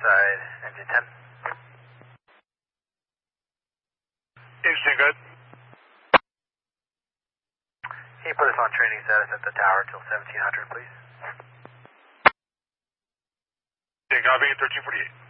side, engine 10. Engine good. Can you put us on training status at the tower till 1700, please? Yeah, copy, 1348.